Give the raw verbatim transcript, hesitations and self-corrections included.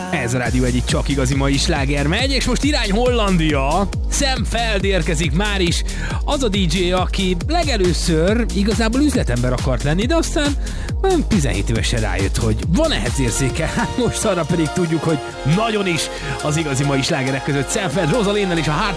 Ez a Rádió egyik csak igazi mai sláger megy, és most irány Hollandia. Sam Feld érkezik már is. Az a dé dzsé, aki legelőször igazából üzletember akart lenni, de aztán tizenhét évesen rájött, hogy van ehhez érzéke. Hát most arra pedig tudjuk, hogy nagyon is az igazi mai slágerek között Sam Feld, Rosalinnnel és a Heart